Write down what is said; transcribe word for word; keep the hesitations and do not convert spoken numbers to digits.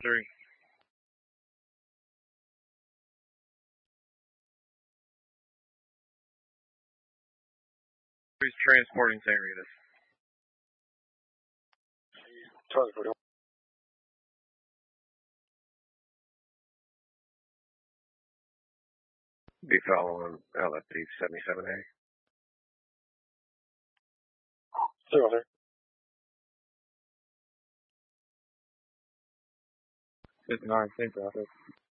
three. Who's transporting Saint Rita's? Transporting. Be following L F D seventy-seven A. Zero there. fifty-nine, same traffic.